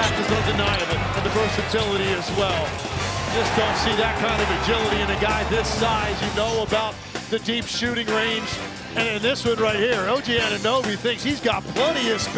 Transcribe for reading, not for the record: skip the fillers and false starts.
craft is undeniable, and the versatility as well. Just don't see that kind of agility in a guy this size. You know about the deep shooting range. And in this one right here, OG Anunoby thinks he's got plenty of space.